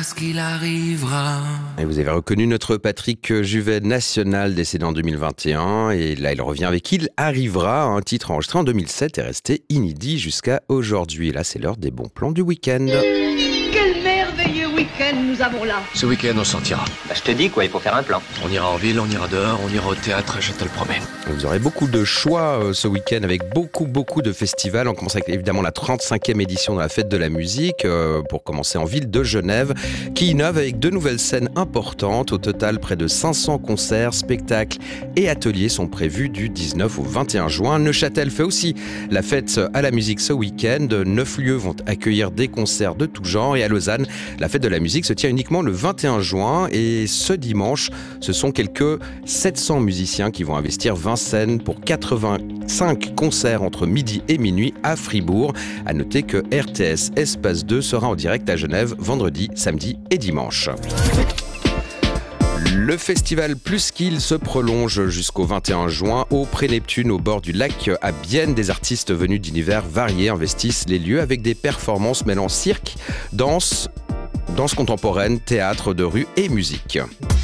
ce qu'il arrivera. Et vous avez reconnu notre Patrick Juvet national décédé en 2021 et là il revient avec Il arrivera, un titre enregistré en 2007 et resté inédit jusqu'à aujourd'hui. Et là c'est l'heure des bons plans du week-end. Quel merveilleux week-end nous avons là. Ce week-end, on sortira. Je te dis quoi, il faut faire un plan. On ira en ville, on ira dehors, on ira au théâtre, je te le promets. Vous aurez beaucoup de choix ce week-end avec beaucoup de festivals. On commence avec évidemment la 35e édition de la Fête de la musique pour commencer en ville de Genève qui innove avec 2 nouvelles scènes importantes. Au total, près de 500 concerts, spectacles et ateliers sont prévus du 19 au 21 juin. Neuchâtel fait aussi la fête à la musique ce week-end. 9 lieux vont accueillir des concerts de tout genre et à Lausanne, la Fête de la musique se tient uniquement le 21 juin et ce dimanche, ce sont quelques 700 musiciens qui vont investir 20 scènes pour 85 concerts entre midi et minuit à Fribourg. À noter que RTS Espace 2 sera en direct à Genève vendredi, samedi et dimanche. Le festival Plus qu'il se prolonge jusqu'au 21 juin au Pré-Neptune, au bord du lac à Bienne. Des artistes venus d'univers variés investissent les lieux avec des performances mêlant cirque, danse contemporaine, théâtre de rue et musique.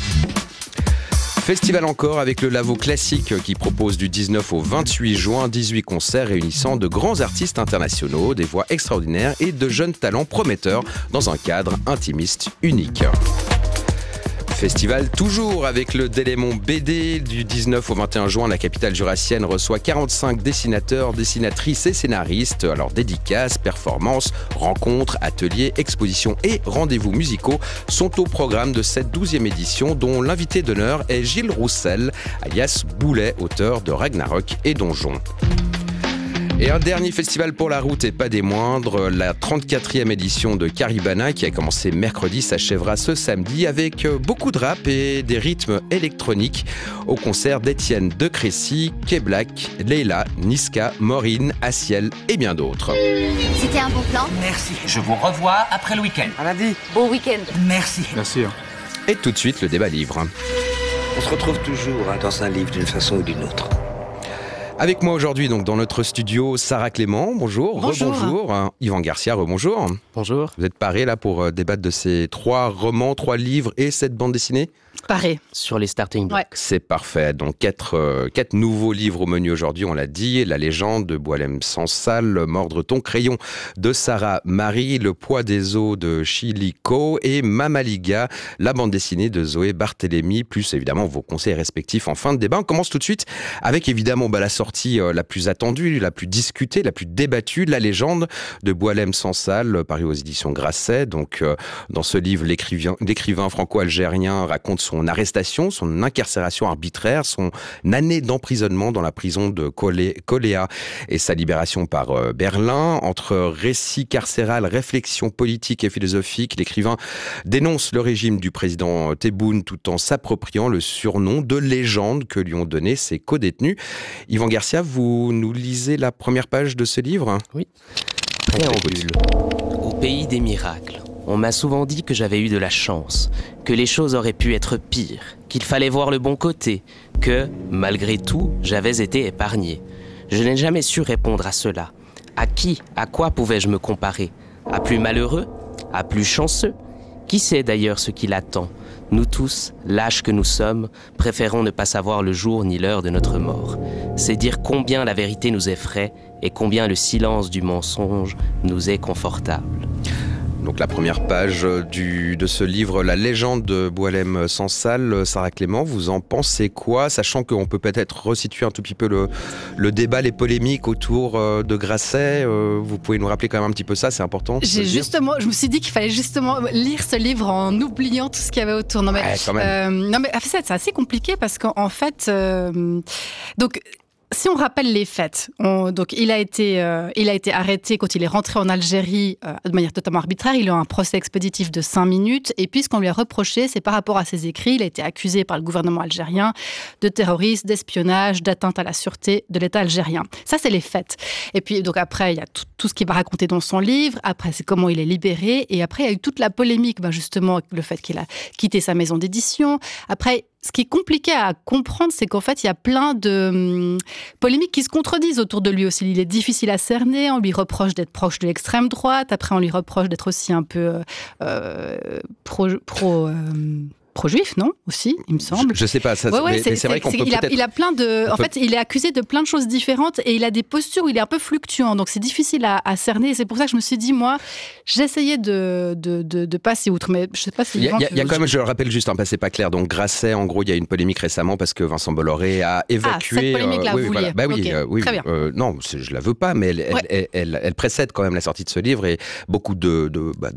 Festival encore avec le Lavo Classique qui propose du 19 au 28 juin 18 concerts réunissant de grands artistes internationaux, des voix extraordinaires et de jeunes talents prometteurs dans un cadre intimiste unique. Festival toujours avec le Délémon BD du 19 au 21 juin. La capitale jurassienne reçoit 45 dessinateurs, dessinatrices et scénaristes. Alors dédicaces, performances, rencontres, ateliers, expositions et rendez-vous musicaux sont au programme de cette 12e édition dont l'invité d'honneur est Gilles Roussel, alias Boulet, auteur de Ragnarok et Donjon. Et un dernier festival pour la route et pas des moindres, la 34e édition de Caribana qui a commencé mercredi s'achèvera ce samedi avec beaucoup de rap et des rythmes électroniques au concert d'Étienne de Crécy, K-Black, Leila, Niska, Maureen, Aciel et bien d'autres. C'était un bon plan. Merci, je vous revois après le week-end. À lundi. Bon week-end. Merci. Bien sûr. Et tout de suite le débat livre. On se retrouve toujours dans un livre d'une façon ou d'une autre. Avec moi aujourd'hui, donc dans notre studio, Sarah Clément, bonjour. Bonjour. Rebonjour. Yvan Garcia, rebonjour. Bonjour. Vous êtes parés là pour débattre de ces 3 romans, 3 livres et cette bande dessinée ? Pareil. Sur les starting blocks. Ouais. C'est parfait. Donc 4 nouveaux livres au menu aujourd'hui, on l'a dit. La légende de Boualem Sansal, Mordre ton crayon de Sarah Marie, Le poids des os de Chiliko et Mamaliga, la bande dessinée de Zoé Barthélémy, plus évidemment vos conseils respectifs en fin de débat. On commence tout de suite avec évidemment la sortie la plus attendue, la plus discutée, la plus débattue, La légende de Boualem Sansal, paru aux éditions Grasset. Donc dans ce livre, l'écrivain franco-algérien raconte son arrestation, son incarcération arbitraire, son année d'emprisonnement dans la prison de Coléa et sa libération par Berlin. Entre récit carcéral, réflexion politique et philosophique, l'écrivain dénonce le régime du président Tebboune tout en s'appropriant le surnom de légende que lui ont donné ses co-détenus. Yvan Garcia, vous nous lisez la première page de ce livre ? Oui. Préambule. Au pays des miracles. On m'a souvent dit que j'avais eu de la chance, que les choses auraient pu être pires, qu'il fallait voir le bon côté, que, malgré tout, j'avais été épargné. Je n'ai jamais su répondre à cela. À qui, à quoi pouvais-je me comparer ? À plus malheureux ? À plus chanceux ? Qui sait d'ailleurs ce qui l'attend ? Nous tous, lâches que nous sommes, préférons ne pas savoir le jour ni l'heure de notre mort. C'est dire combien la vérité nous effraie et combien le silence du mensonge nous est confortable. Donc la première page de ce livre, La légende de Boualem Sansal. Sarah Clément, vous en pensez quoi ? Sachant qu'on peut peut-être resituer un tout petit peu le débat, les polémiques autour de Grasset. Vous pouvez nous rappeler quand même un petit peu ça, c'est important. Je me suis dit qu'il fallait justement lire ce livre en oubliant tout ce qu'il y avait autour. Non mais, quand même. C'est assez compliqué parce qu'en fait, donc. Si on rappelle les faits, donc il a été arrêté quand il est rentré en Algérie de manière totalement arbitraire. Il a eu un procès expéditif de 5 minutes. Et puis, ce qu'on lui a reproché, c'est par rapport à ses écrits. Il a été accusé par le gouvernement algérien de terrorisme, d'espionnage, d'atteinte à la sûreté de l'État algérien. Ça, c'est les faits. Et puis, donc après, il y a tout ce qu'il va raconter dans son livre. Après, c'est comment il est libéré. Et après, il y a eu toute la polémique, justement, le fait qu'il a quitté sa maison d'édition. Après, ce qui est compliqué à comprendre, c'est qu'en fait, il y a plein de polémiques qui se contredisent autour de lui aussi. Il est difficile à cerner, on lui reproche d'être proche de l'extrême droite, après on lui reproche d'être aussi un peu pro-juif, non? Aussi, il me semble. Je sais pas, ça, mais c'est vrai qu'on peut peut-être... Il a plein de... En fait, il est accusé de plein de choses différentes et il a des postures où il est un peu fluctuant. Donc, c'est difficile à cerner. Et c'est pour ça que je me suis dit, moi, j'essayais de passer outre. Mais je sais pas si... Il y a quand même, je le rappelle juste, c'est pas clair. Donc, Grasset, en gros, il y a une polémique récemment parce que Vincent Bolloré a évacué... cette polémique-là, vous vouliez. Bah oui, okay. oui. Très bien. Non, je la veux pas, mais elle précède quand même la sortie de ce livre et beaucoup de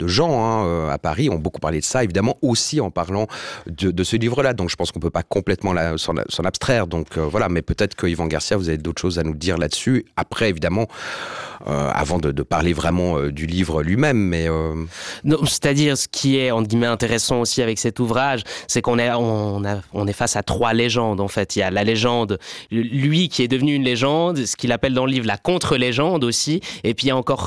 gens à Paris ont beaucoup parlé de ça, évidemment, aussi en parlant de ce livre-là, donc je pense qu'on peut pas complètement s'en abstraire, donc voilà, mais peut-être que Yvan Garcia, vous avez d'autres choses à nous dire là-dessus, après évidemment, avant de parler vraiment du livre lui-même, mais... Non, c'est-à-dire, ce qui est, entre guillemets, intéressant aussi avec cet ouvrage, c'est qu'on est face à 3 légendes, en fait. Il y a la légende, lui qui est devenu une légende, ce qu'il appelle dans le livre la contre-légende aussi, et puis il y a encore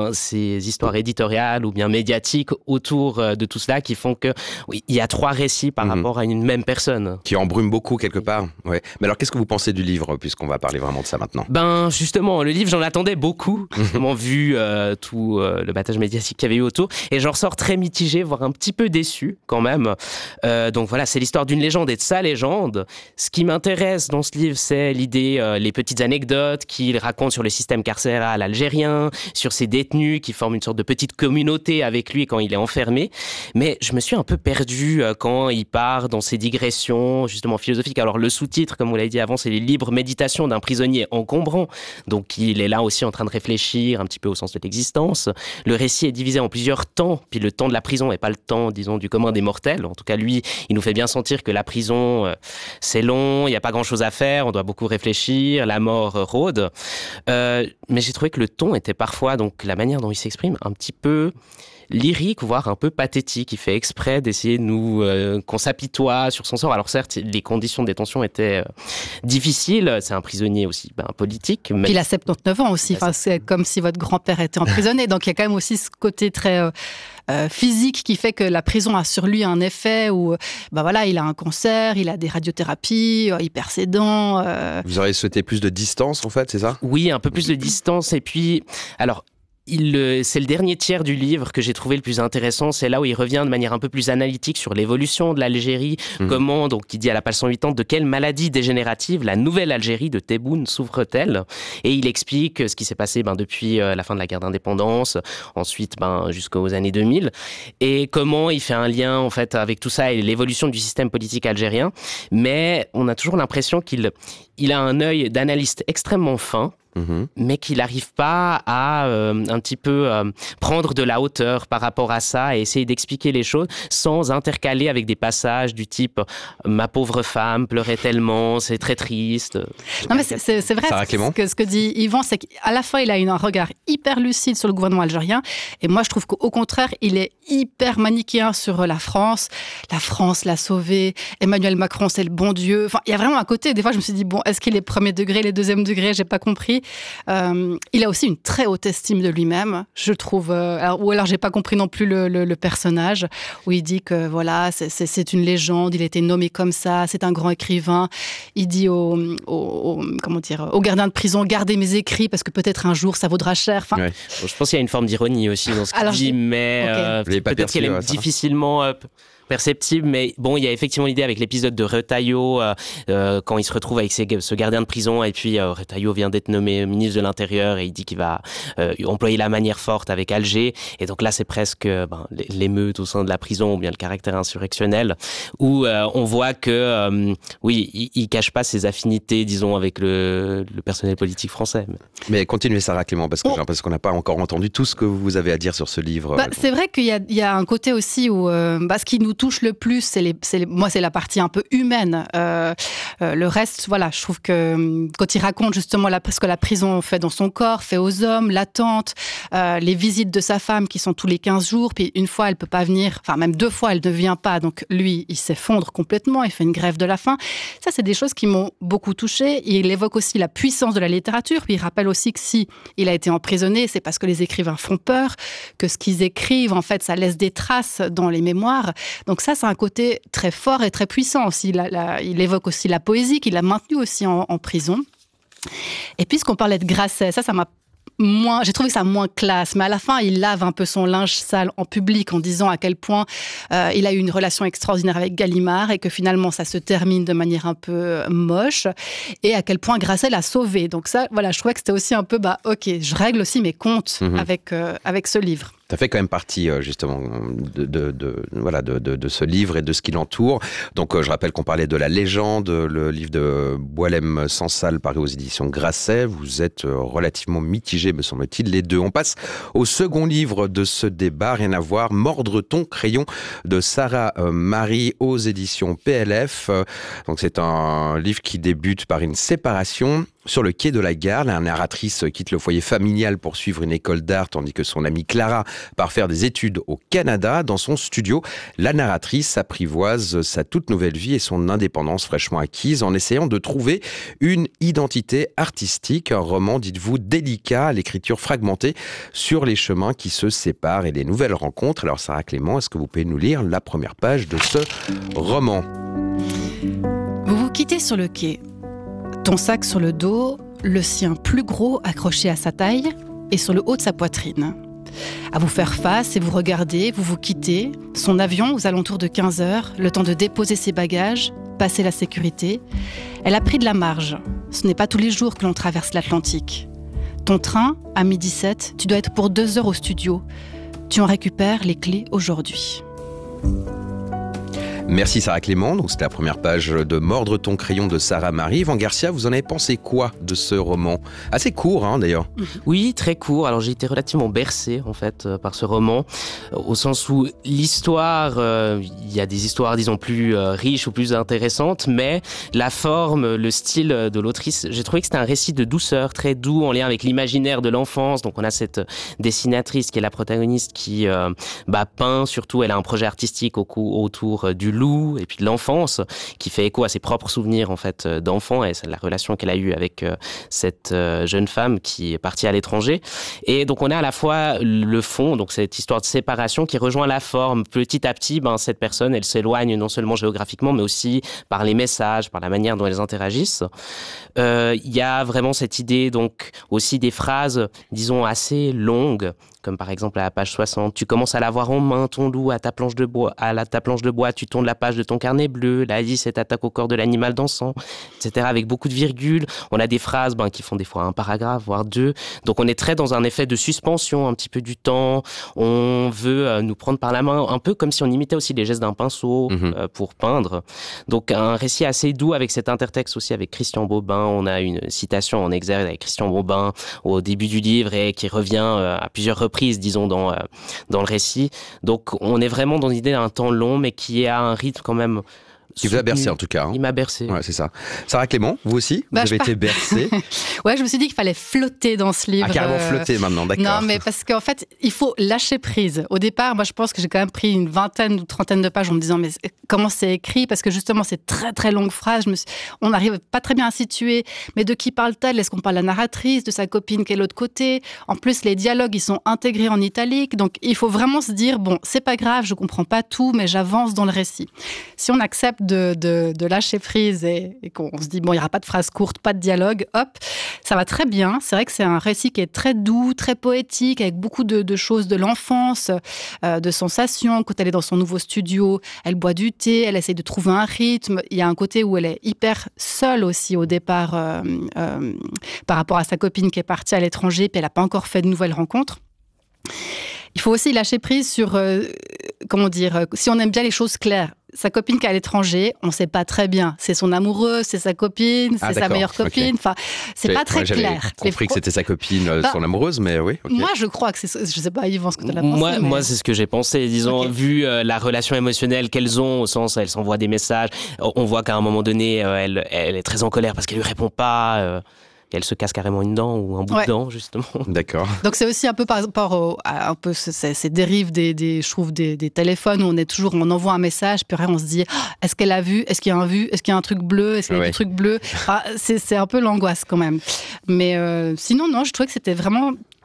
ces histoires éditoriales ou bien médiatiques autour de tout cela qui font que, oui, il y a 3 récits par rapport à une même personne. Qui embrume beaucoup quelque part. Ouais. Mais alors, qu'est-ce que vous pensez du livre, puisqu'on va parler vraiment de ça maintenant? Justement, le livre, j'en attendais beaucoup, justement, vu tout le battage médiatique qu'il y avait eu autour, et j'en ressors très mitigé, voire un petit peu déçu, quand même. Donc voilà, c'est l'histoire d'une légende et de sa légende. Ce qui m'intéresse dans ce livre, c'est l'idée, les petites anecdotes qu'il raconte sur le système carcéral algérien, sur ses détenus qui forment une sorte de petite communauté avec lui quand il est enfermé. Mais je me suis un peu perdu quand il part dans ses digressions justement philosophiques. Alors le sous-titre, comme vous l'avez dit avant, c'est les libres méditations d'un prisonnier encombrant. Donc il est là aussi en train de réfléchir un petit peu au sens de l'existence. Le récit est divisé en plusieurs temps, puis le temps de la prison n'est pas le temps, disons, du commun des mortels. En tout cas, lui, il nous fait bien sentir que la prison, c'est long, il n'y a pas grand-chose à faire, on doit beaucoup réfléchir, la mort rôde. Mais j'ai trouvé que le ton était parfois, donc la manière dont il s'exprime, un petit peu lyrique, voire un peu pathétique. Il fait exprès d'essayer de qu'on s'apitoie sur son sort. Alors certes, les conditions de détention étaient difficiles. C'est un prisonnier aussi politique. Mais... Puis il a 79 ans aussi. Enfin, c'est comme si votre grand-père était emprisonné. Donc il y a quand même aussi ce côté très... physique qui fait que la prison a sur lui un effet où il a un cancer, il a des radiothérapies, il perd ses dents. Vous auriez souhaité plus de distance en fait, c'est ça? Oui, un peu plus de distance. Et puis, alors... c'est le dernier tiers du livre que j'ai trouvé le plus intéressant. C'est là où il revient de manière un peu plus analytique sur l'évolution de l'Algérie. Comment, donc, il dit à la page 180, de quelle maladie dégénérative la nouvelle Algérie de Tebboune souffre-t-elle? Et il explique ce qui s'est passé depuis la fin de la guerre d'indépendance, ensuite jusqu'aux années 2000, et comment il fait un lien en fait avec tout ça et l'évolution du système politique algérien. Mais on a toujours l'impression qu'il a un œil d'analyste extrêmement fin, mais qu'il n'arrive pas à un petit peu prendre de la hauteur par rapport à ça et essayer d'expliquer les choses sans intercaler avec des passages du type « Ma pauvre femme pleurait tellement, c'est très triste ». Non mais c'est vrai, ce que dit Yvan, c'est qu'à la fois il a un regard hyper lucide sur le gouvernement algérien et moi je trouve qu'au contraire il est hyper manichéen sur la France. La France l'a sauvé, Emmanuel Macron c'est le bon Dieu. Enfin, il y a vraiment un côté, des fois je me suis dit est-ce qu'il est premier degré, les deuxième degré, j'ai pas compris. Il a aussi une très haute estime de lui-même, je trouve. Ou alors j'ai pas compris non plus le personnage où il dit que voilà, c'est une légende, il a été nommé comme ça, c'est un grand écrivain. Il dit au gardien de prison, gardez mes écrits parce que peut-être un jour ça vaudra cher. Enfin, ouais. Je pense qu'il y a une forme d'ironie aussi dans ce qu'il dit, mais peut-être qu'elle est difficilement perceptible, mais bon, il y a effectivement l'idée avec l'épisode de Retailleau, quand il se retrouve avec ce gardien de prison, et puis Retailleau vient d'être nommé ministre de l'Intérieur, et il dit qu'il va employer la manière forte avec Alger, et donc là c'est presque l'émeute au sein de la prison, ou bien le caractère insurrectionnel, où on voit que, il cache pas ses affinités, disons, avec le personnel politique français. Mais continuez Sarah Clément, parce que j'ai l'impression qu'on n'a pas encore entendu tout ce que vous avez à dire sur ce livre. C'est vrai qu'il y a un côté aussi où, ce qui nous touche le plus, c'est la partie un peu humaine. Le reste, voilà, je trouve que quand il raconte justement ce que la prison fait dans son corps, fait aux hommes, l'attente, les visites de sa femme qui sont tous les 15 jours, puis une fois elle peut pas venir, enfin même 2 fois elle ne vient pas, donc lui il s'effondre complètement, il fait une grève de la faim. Ça c'est des choses qui m'ont beaucoup touchée. Il évoque aussi la puissance de la littérature, puis il rappelle aussi que si il a été emprisonné, c'est parce que les écrivains font peur, que ce qu'ils écrivent en fait ça laisse des traces dans les mémoires. Donc ça, c'est un côté très fort et très puissant aussi. Il évoque aussi la poésie qu'il a maintenue aussi en prison. Et puisqu'on parlait de Grasset, ça m'a j'ai trouvé que ça moins classe, mais à la fin, il lave un peu son linge sale en public en disant à quel point il a eu une relation extraordinaire avec Gallimard et que finalement, ça se termine de manière un peu moche et à quel point Grasset l'a sauvé. Donc ça, voilà, je trouvais que c'était aussi un peu, ok, je règle aussi mes comptes avec ce livre. Ça fait quand même partie justement de ce livre et de ce qui l'entoure. Donc je rappelle qu'on parlait de La Légende, le livre de Boualem Sansal paru aux éditions Grasset. Vous êtes relativement mitigés, me semble-t-il, les deux. On passe au second livre de ce débat, rien à voir, Mordre ton crayon de Sarah Marie aux éditions PLF. Donc c'est un livre qui débute par une séparation. Sur le quai de la gare, la narratrice quitte le foyer familial pour suivre une école d'art, tandis que son amie Clara part faire des études au Canada. Dans son studio, la narratrice apprivoise sa toute nouvelle vie et son indépendance fraîchement acquise en essayant de trouver une identité artistique. Un roman, dites-vous, délicat, à l'écriture fragmentée sur les chemins qui se séparent et les nouvelles rencontres. Alors Sarah Clément, est-ce que vous pouvez nous lire la première page de ce roman ? Vous vous quittez sur le quai. Ton sac sur le dos, le sien plus gros accroché à sa taille et sur le haut de sa poitrine. À vous faire face et vous regardez, vous vous quittez. Son avion aux alentours de 15h, le temps de déposer ses bagages, passer la sécurité. Elle a pris de la marge. Ce n'est pas tous les jours que l'on traverse l'Atlantique. Ton train, à 12h17, tu dois être pour 2 heures au studio. Tu en récupères les clés aujourd'hui. Merci Sarah Clément, donc c'était la première page de Mordre ton crayon de Sarah Marie. Yvan Garcia, vous en avez pensé quoi de ce roman ? Assez court d'ailleurs. Oui, très court. Alors j'ai été relativement bercé en fait par ce roman, au sens où l'histoire, il y a des histoires disons plus riches ou plus intéressantes, mais la forme, le style de l'autrice, j'ai trouvé que c'était un récit de douceur, très doux en lien avec l'imaginaire de l'enfance. Donc on a cette dessinatrice qui est la protagoniste qui peint surtout, elle a un projet artistique autour du loup et puis de l'enfance qui fait écho à ses propres souvenirs en fait d'enfant et c'est la relation qu'elle a eue avec cette jeune femme qui est partie à l'étranger. Et donc on a à la fois le fond, donc cette histoire de séparation qui rejoint la forme. Petit à petit, cette personne, elle s'éloigne non seulement géographiquement mais aussi par les messages, par la manière dont elles interagissent. Il y a vraiment cette idée donc aussi des phrases disons assez longues, comme par exemple à la page 60, tu commences à l'avoir en main, ton loup, à ta planche de bois, tu tournes la page de ton carnet bleu, la lisse attaque au corps de l'animal dansant, etc. avec beaucoup de virgules. On a des phrases qui font des fois un paragraphe, voire 2. Donc on est très dans un effet de suspension un petit peu du temps. On veut nous prendre par la main, un peu comme si on imitait aussi les gestes d'un pinceau pour peindre. Donc un récit assez doux avec cet intertexte aussi avec Christian Bobin. On a une citation en exergue avec Christian Bobin au début du livre et qui revient à plusieurs reprises, disons, dans le récit. Donc, on est vraiment dans l'idée d'un temps long, mais qui a un rythme quand même Qui vous a bercé en tout cas. Il m'a bercé. Ouais, c'est ça. Sarah Clément, vous aussi, vous avez été bercée. Ouais, je me suis dit qu'il fallait flotter dans ce livre. Ah, carrément flotter maintenant, d'accord. Non, mais parce qu'en fait, il faut lâcher prise. Au départ, moi, je pense que j'ai quand même pris une 20aine ou 30aine de pages en me disant, mais comment c'est écrit ? Parce que justement, c'est très, très longue phrase. On n'arrive pas très bien à situer. Mais de qui parle-t-elle ? Est-ce qu'on parle de la narratrice, de sa copine qui est de l'autre côté ? En plus, les dialogues, ils sont intégrés en italique. Donc, il faut vraiment se dire, bon, c'est pas grave, je comprends pas tout, mais j'avance dans le récit. Si on accepte de lâcher prise et qu'on se dit, bon, il n'y aura pas de phrases courtes, pas de dialogue, hop, ça va très bien. C'est vrai que c'est un récit qui est très doux, très poétique, avec beaucoup de choses de l'enfance, de sensations. Quand elle est dans son nouveau studio, elle boit du thé, elle essaie de trouver un rythme. Il y a un côté où elle est hyper seule aussi au départ par rapport à sa copine qui est partie à l'étranger, puis elle n'a pas encore fait de nouvelles rencontres. Il faut aussi lâcher prise sur, si on aime bien les choses claires. Sa copine qui est à l'étranger, on ne sait pas très bien. C'est son amoureux, c'est sa copine, c'est sa meilleure copine. Okay. Enfin, c'est pas très clair. J'avais compris que c'était sa copine, son amoureuse, mais oui. Okay. Moi, je crois que c'est... Je ne sais pas, Yvan, ce que tu as pensé. Moi, c'est ce que j'ai pensé. Disons, vu la relation émotionnelle qu'elles ont, au sens, elles s'envoient des messages. On voit qu'à un moment donné, elle est très en colère parce qu'elle ne lui répond pas. Elle se casse carrément une dent ou un bout de dent, justement. D'accord. Donc, c'est aussi un peu par rapport à un peu ces dérives je trouve, des téléphones où on envoie un message, puis après, on se dit, est-ce qu'elle a vu ? Est-ce qu'il y a un vu ? Est-ce qu'il y a un truc bleu ? Est-ce qu'il y a des trucs bleus ? C'est un peu l'angoisse, quand même. Mais sinon, non, je trouvais que c'était vraiment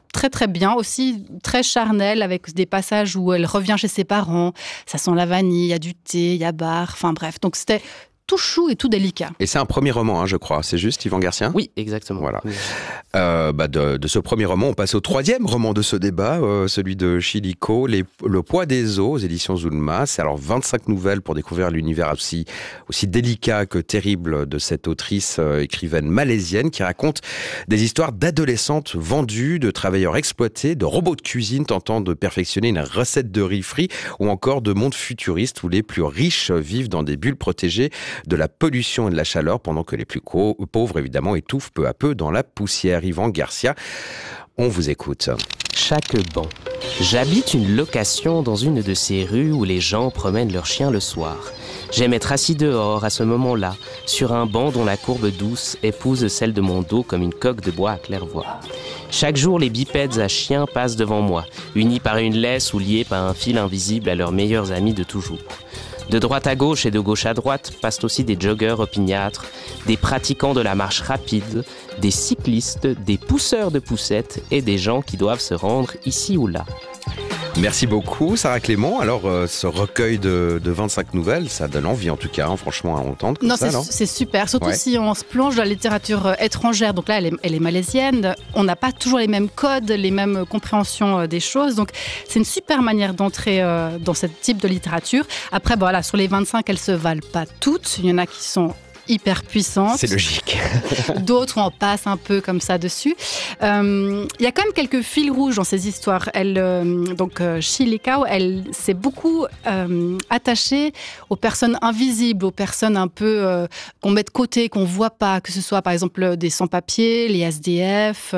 très très bien, aussi très charnel, avec des passages où elle revient chez ses parents, ça sent la vanille, il y a du thé, il y a bar, enfin bref. Donc c'était tout chou et tout délicat. Et c'est un premier roman, je crois. C'est juste, Yvan Garcia ? Oui, exactement. Voilà. De ce premier roman, on passe au troisième roman de ce débat, celui de Chiliko, Le poids des os, aux éditions Zulma. C'est alors 25 nouvelles pour découvrir l'univers aussi délicat que terrible de cette autrice écrivaine malaisienne qui raconte des histoires d'adolescentes vendues, de travailleurs exploités, de robots de cuisine tentant de perfectionner une recette de riz frit ou encore de mondes futuristes où les plus riches vivent dans des bulles protégées de la pollution et de la chaleur, pendant que les plus pauvres, évidemment, étouffent peu à peu dans la poussière. Yvan Garcia, on vous écoute. Chaque banc. J'habite une location dans une de ces rues où les gens promènent leurs chiens le soir. J'aime être assis dehors à ce moment-là, sur un banc dont la courbe douce épouse celle de mon dos comme une coque de bois à claire-voie. Chaque jour, les bipèdes à chiens passent devant moi, unis par une laisse ou liés par un fil invisible à leurs meilleurs amis de toujours. De droite à gauche et de gauche à droite passent aussi des joggeurs opiniâtres, des pratiquants de la marche rapide, des cyclistes, des pousseurs de poussettes et des gens qui doivent se rendre ici ou là. Merci beaucoup, Sarah Clément. Alors, ce recueil de 25 nouvelles, ça donne envie en tout cas, franchement, à entendre. Non, c'est super. Surtout si on se plonge dans la littérature étrangère. Donc là, elle est malaisienne. On n'a pas toujours les mêmes codes, les mêmes compréhensions des choses. Donc, c'est une super manière d'entrer dans ce type de littérature. Après, voilà, sur les 25, elles ne se valent pas toutes. Il y en a qui sont hyper puissante. C'est logique. D'autres, on passe un peu comme ça dessus. Il y a quand même quelques fils rouges dans ces histoires. Chiliko, elle s'est beaucoup attachée aux personnes invisibles, aux personnes un peu qu'on met de côté, qu'on voit pas, que ce soit par exemple des sans-papiers, les SDF,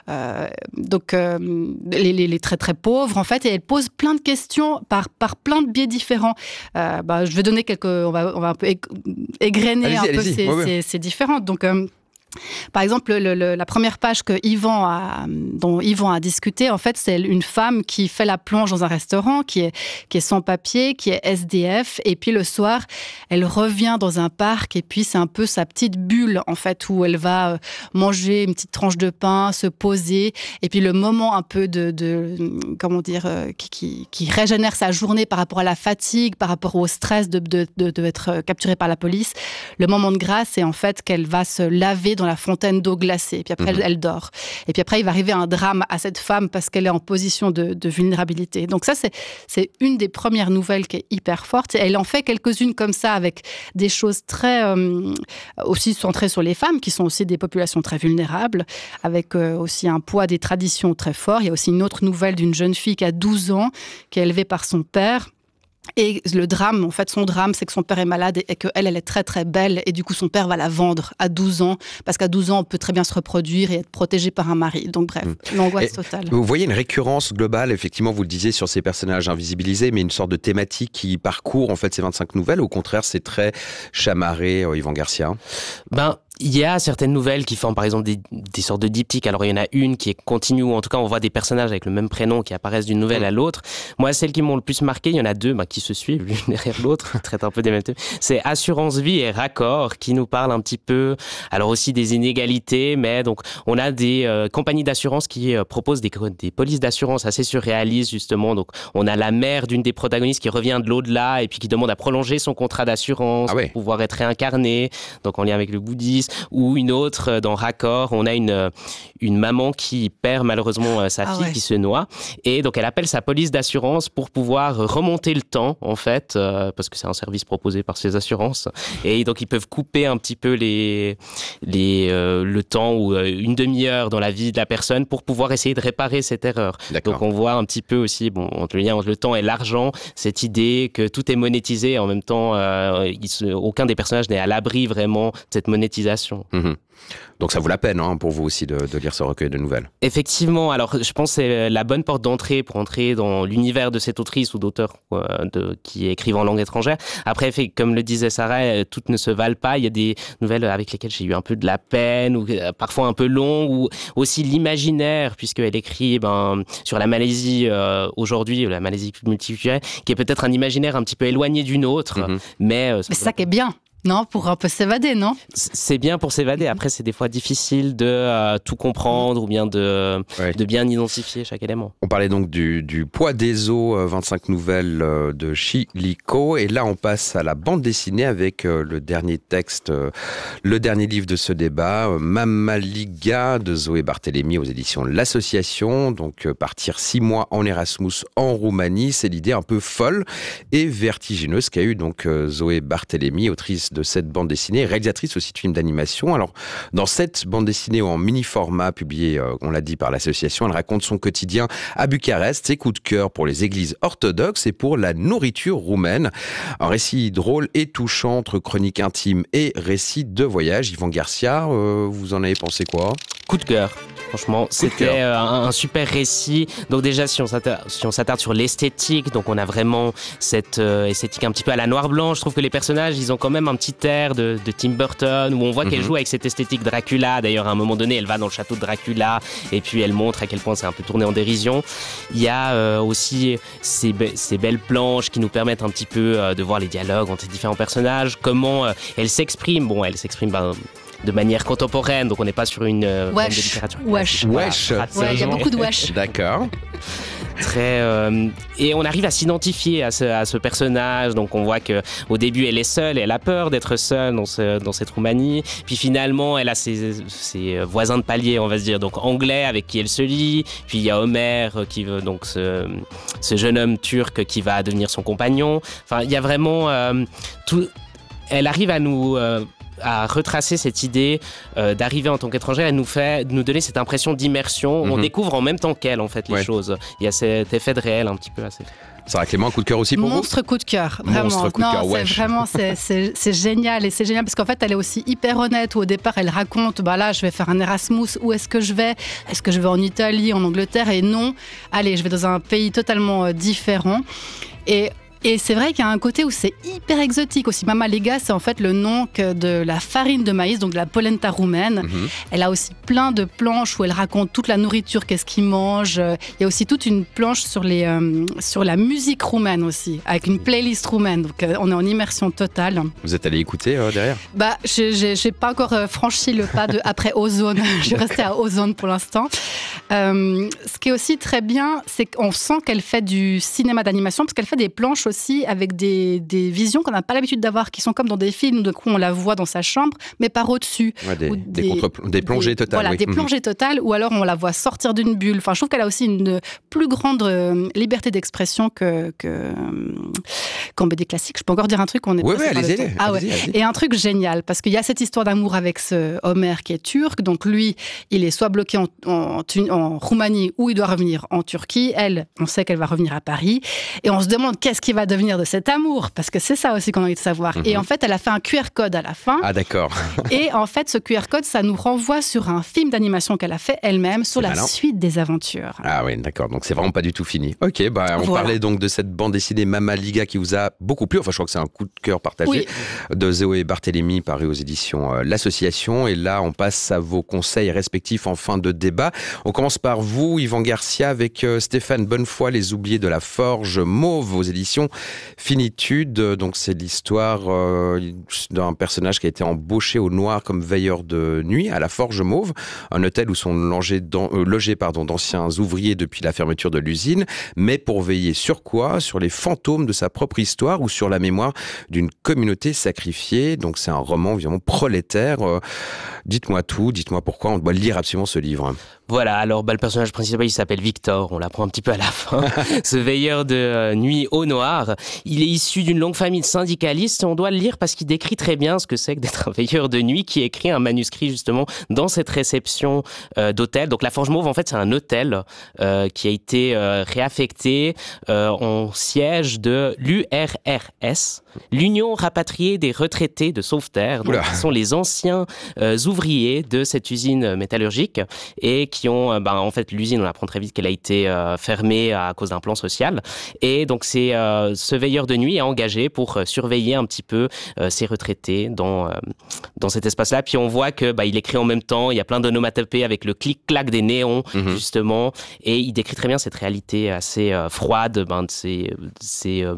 les très très pauvres en fait. Et elle pose plein de questions par plein de biais différents. Je vais donner on va un peu égrener c'est différent. Donc, par exemple, la première page dont Yvan a discuté, en fait, c'est une femme qui fait la plonge dans un restaurant, qui est sans papier, qui est SDF, et puis le soir, elle revient dans un parc, et puis c'est un peu sa petite bulle, en fait, où elle va manger une petite tranche de pain, se poser, et puis le moment un peu qui régénère sa journée par rapport à la fatigue, par rapport au stress de être capturée par la police, le moment de grâce, c'est en fait qu'elle va se laver dans la fontaine d'eau glacée. Puis après, elle dort. Et puis après, il va arriver un drame à cette femme parce qu'elle est en position de vulnérabilité. Donc ça, c'est une des premières nouvelles qui est hyper forte. Et elle en fait quelques-unes comme ça avec des choses très aussi centrées sur les femmes qui sont aussi des populations très vulnérables, avec aussi un poids des traditions très fort. Il y a aussi une autre nouvelle d'une jeune fille qui a 12 ans, qui est élevée par son père. Et le drame, en fait, son drame, c'est que son père est malade et qu'elle est très très belle. Et du coup, son père va la vendre à 12 ans. Parce qu'à 12 ans, on peut très bien se reproduire et être protégé par un mari. Donc bref, l'angoisse totale. Vous voyez une récurrence globale, effectivement, vous le disiez, sur ces personnages invisibilisés, mais une sorte de thématique qui parcourt en fait ces 25 nouvelles. Au contraire, c'est très chamarré, Yvan Garcia. Il y a certaines nouvelles qui font par exemple des sortes de diptyques. Alors il y en a une qui est continue, ou en tout cas on voit des personnages avec le même prénom qui apparaissent d'une nouvelle à l'autre. Moi, celles qui m'ont le plus marqué, il y en a deux qui se suivent l'une derrière l'autre, qui traitent un peu des mêmes thèmes. C'est Assurance Vie et Raccord qui nous parlent un petit peu, alors aussi des inégalités, mais donc on a des compagnies d'assurance qui proposent des polices d'assurance assez surréalistes justement. Donc on a la mère d'une des protagonistes qui revient de l'au-delà et puis qui demande à prolonger son contrat d'assurance pour pouvoir être réincarnée, donc en lien avec le bouddhisme. Ou une autre, dans Raccord, on a une maman qui perd malheureusement sa fille qui se noie. Et donc, elle appelle sa police d'assurance pour pouvoir remonter le temps, en fait, parce que c'est un service proposé par ces assurances. Et donc, ils peuvent couper un petit peu le temps ou une demi-heure dans la vie de la personne pour pouvoir essayer de réparer cette erreur. D'accord. Donc, on voit un petit peu aussi, entre le lien entre le temps et l'argent, cette idée que tout est monétisé et en même temps, aucun des personnages n'est à l'abri vraiment de cette monétisation. Donc ça vaut la peine pour vous aussi de lire ce recueil de nouvelles. Effectivement, alors je pense que c'est la bonne porte d'entrée pour entrer dans l'univers de cette autrice ou d'auteur qui écrivent en langue étrangère. Après, comme le disait Sarah, toutes ne se valent pas. Il y a des nouvelles avec lesquelles j'ai eu un peu de la peine, ou parfois un peu longues, ou aussi l'imaginaire, puisqu'elle écrit sur la Malaisie aujourd'hui, la Malaisie multiculturelle, qui est peut-être un imaginaire un petit peu éloigné d'une autre. Mais c'est ça qui est bien. Non, pour un peu s'évader, non? C'est bien pour s'évader. Après, c'est des fois difficile de tout comprendre ou bien de bien identifier chaque élément. On parlait donc du Poids des os, 25 nouvelles de Chilico. Et là, on passe à la bande dessinée avec le dernier texte, le dernier livre de ce débat, Mamaliga de Zoé Barthélemy aux éditions L'Association. Donc, partir 6 mois en Erasmus en Roumanie, c'est l'idée un peu folle et vertigineuse qu'a eu donc Zoé Barthélemy, autrice de cette bande dessinée, réalisatrice aussi de films d'animation. Alors, dans cette bande dessinée en mini-format publiée, on l'a dit, par l'association, elle raconte son quotidien à Bucarest, ses coups de cœur pour les églises orthodoxes et pour la nourriture roumaine. Un récit drôle et touchant entre chronique intime et récit de voyage. Yvan Garcia, vous en avez pensé quoi? Coup de cœur. Franchement, c'était un super récit. Donc déjà, si on s'attarde sur l'esthétique, donc on a vraiment cette esthétique un petit peu à la noir-blanc. Je trouve que les personnages, ils ont quand même un petit air de Tim Burton, où on voit qu'elle joue avec cette esthétique Dracula. D'ailleurs, à un moment donné, elle va dans le château de Dracula, et puis elle montre à quel point c'est un peu tourné en dérision. Il y a aussi ces belles planches qui nous permettent un petit peu de voir les dialogues entre les différents personnages, comment elle s'exprime. Bon, elle s'exprime de manière contemporaine, donc on n'est pas sur une bande de littérature. Wesh. Wesh. Ouais, il y a beaucoup de wesh. D'accord. Et on arrive à s'identifier à ce personnage. Donc on voit que au début elle est seule, et elle a peur d'être seule dans cette Roumanie. Puis finalement elle a ses voisins de palier, on va se dire, donc anglais avec qui elle se lie. Puis il y a Homer qui veut donc ce jeune homme turc qui va devenir son compagnon. Enfin il y a vraiment tout. Elle arrive à nous à retracer cette idée d'arriver en tant qu'étrangère, elle nous donner cette impression d'immersion. On découvre en même temps qu'elle, en fait, les choses. Il y a cet effet de réel un petit peu assez. Sarah Clément, un coup de cœur aussi pour Monstre coup de cœur, vraiment. Monstre coup de cœur, c'est vraiment, c'est génial. Et c'est génial parce qu'en fait, elle est aussi hyper honnête, où au départ, elle raconte, là, je vais faire un Erasmus, où est-ce que je vais? Est-ce que je vais en Italie, en Angleterre? Et non, allez, je vais dans un pays totalement différent. Et c'est vrai qu'il y a un côté où c'est hyper exotique aussi. Mamaliga, c'est en fait le nom de la farine de maïs, donc de la polenta roumaine. Elle a aussi plein de planches où elle raconte toute la nourriture, qu'est-ce qu'ils mangent. Il y a aussi toute une planche sur la musique roumaine aussi, avec une playlist roumaine. Donc on est en immersion totale. Vous êtes allé écouter derrière? J'ai pas encore franchi le pas après Ozone. Je suis restée à Ozone pour l'instant. Ce qui est aussi très bien, c'est qu'on sent qu'elle fait du cinéma d'animation, parce qu'elle fait des planches aussi avec des visions qu'on n'a pas l'habitude d'avoir, qui sont comme dans des films, de coup on la voit dans sa chambre, mais par au-dessus. Ouais, des plongées totales. Voilà, des plongées totales, ou alors on la voit sortir d'une bulle. Enfin, je trouve qu'elle a aussi une plus grande liberté d'expression qu'en BD classique. Je peux encore dire un truc? Allez-y. Et un truc génial, parce qu'il y a cette histoire d'amour avec ce Homer qui est turc. Donc lui, il est soit bloqué en Roumanie, ou il doit revenir en Turquie. Elle, on sait qu'elle va revenir à Paris. Et on se demande qu'est-ce qui va devenir de cet amour, parce que c'est ça aussi qu'on a envie de savoir. Et en fait, elle a fait un QR code à la fin. Ah, d'accord. Et en fait, ce QR code, ça nous renvoie sur un film d'animation qu'elle a fait elle-même, sur la suite des aventures. Ah oui, d'accord. Donc c'est vraiment pas du tout fini. Ok, on parlait donc de cette bande dessinée Mamaliga qui vous a beaucoup plu. Enfin, je crois que c'est un coup de cœur partagé de Zoé Barthélemy, paru aux éditions L'Association. Et là, on passe à vos conseils respectifs en fin de débat. On commence par vous, Yvan Garcia, avec Stéphane Bonnefoy, Les Oubliés de la Forge Mauve, aux éditions Finitude. Donc c'est l'histoire d'un personnage qui a été embauché au noir comme veilleur de nuit à la Forge Mauve, un hôtel où sont logés d'anciens ouvriers depuis la fermeture de l'usine, mais pour veiller sur quoi? Sur les fantômes de sa propre histoire ou sur la mémoire d'une communauté sacrifiée. Donc c'est un roman évidemment prolétaire. Dites-moi tout, dites-moi pourquoi on doit lire absolument ce livre. Voilà, alors le personnage principal, il s'appelle Victor, on l'apprend un petit peu à la fin. Ce veilleur de nuit au noir, il est issu d'une longue famille de syndicalistes, et on doit le lire parce qu'il décrit très bien ce que c'est que d'être un veilleur de nuit, qui écrit un manuscrit justement dans cette réception d'hôtel. Donc la Forge Mauve, en fait, c'est un hôtel qui a été réaffecté en siège de l'URRS, l'Union rapatriée des retraités de Sauveterre, donc qui sont les anciens ouvriers de cette usine métallurgique, et qui ont, en fait, l'usine, on apprend très vite qu'elle a été fermée à cause d'un plan social. Et donc, c'est ce veilleur de nuit est engagé pour surveiller un petit peu ces retraités dans cet espace-là. Puis on voit que il écrit en même temps, il y a plein d'onomatopées avec le clic-clac des néons, justement. Et il décrit très bien cette réalité assez froide de ces mineurs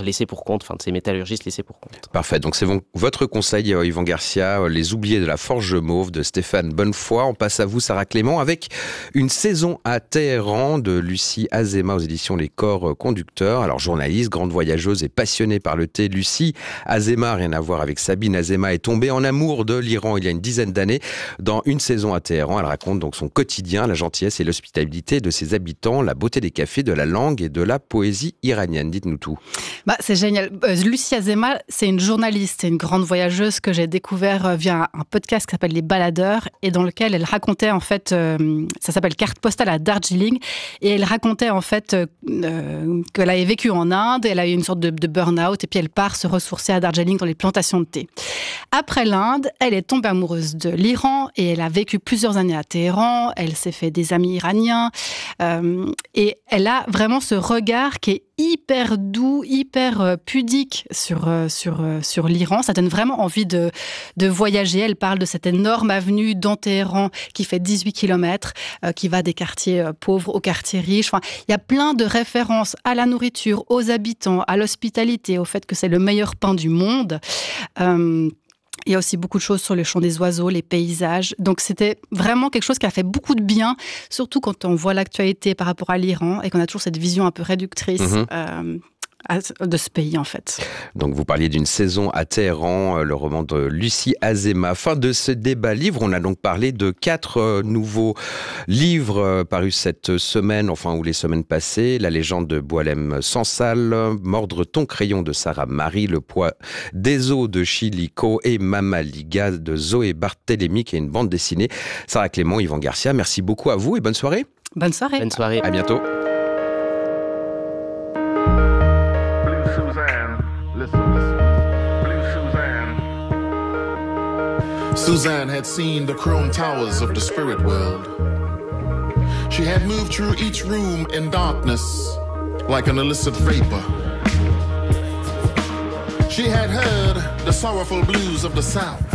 laissés pour compte, de ces métallurgistes laissés pour compte. Parfait, donc c'est votre conseil, Yvan Garcia, Les oubliés de la Forge Mauve de Stéphane Bonnefoy. On passe à vous, Sarah Clément, avec Une saison à Téhéran de Lucie Azéma aux éditions Les Corps Conducteurs. Alors journaliste, grande voyageuse et passionnée par le thé, Lucie Azéma, rien à voir avec Sabine Azéma, est tombée en amour de l'Iran il y a une dizaine d'années. Dans Une saison à Téhéran, elle raconte donc son quotidien, la gentillesse et l'hospitalité de ses habitants, la beauté des cafés, de la langue et de la poésie iranienne. Dites-nous tout. C'est génial. Lucie Azéma, c'est une journaliste, c'est une grande voyageuse que j'ai découvert via un podcast qui s'appelle Les Baladeurs et dans lequel elle racontait en fait, ça s'appelle Carte postale à Darjeeling, et elle racontait en fait qu'elle avait vécu en Inde, elle a eu une sorte de burn-out et puis elle part se ressourcer à Darjeeling dans les plantations de thé. Après l'Inde, elle est tombée amoureuse de l'Iran et elle a vécu plusieurs années à Téhéran, elle s'est fait des amis iraniens et elle a vraiment ce regard qui est hyper doux, hyper pudique sur l'Iran. Ça donne vraiment envie de voyager. Elle parle de cette énorme avenue dans Téhéran qui fait 18 km, qui va des quartiers pauvres aux quartiers riches. Enfin, il y a plein de références à la nourriture, aux habitants, à l'hospitalité, au fait que c'est le meilleur pain du monde. Il y a aussi beaucoup de choses sur le chant des oiseaux, les paysages. Donc c'était vraiment quelque chose qui a fait beaucoup de bien, surtout quand on voit l'actualité par rapport à l'Iran et qu'on a toujours cette vision un peu réductrice de ce pays en fait. Donc vous parliez d'Une saison à Téhéran, le roman de Lucie Azéma. Fin de ce débat livre, on a donc parlé de 4 nouveaux livres parus cette semaine, ou les semaines passées. La légende de Boualem Sansal, Mordre ton crayon de Sarah Marie, Le poids des os de Chiliko et Mama Liga de Zoé Barthélémy, qui est une bande dessinée. Sarah Clément, Yvan Garcia, merci beaucoup à vous et bonne soirée. Bonne soirée. Bonne soirée. À bientôt. Suzanne had seen the chrome towers of the spirit world. She had moved through each room in darkness like an illicit vapor. She had heard the sorrowful blues of the South